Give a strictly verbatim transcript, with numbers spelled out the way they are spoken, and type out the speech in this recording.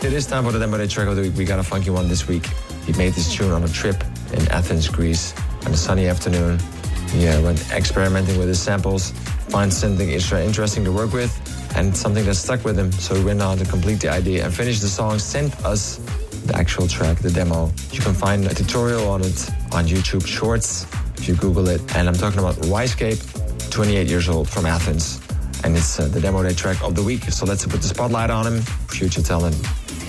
It is time for the demo day track of the week. We got a funky one this week. He made this tune on a trip in Athens, Greece, on a sunny afternoon. He uh, went experimenting with his samples, find something extra interesting to work with, and something that stuck with him. So he went on to complete the idea and finish the song, sent us the actual track, the demo. You can find a tutorial on it on YouTube Shorts if you Google it. And I'm talking about Yscape, twenty-eight years old, from Athens. And it's uh, the demo day track of the week. So let's put the spotlight on him. Future talent.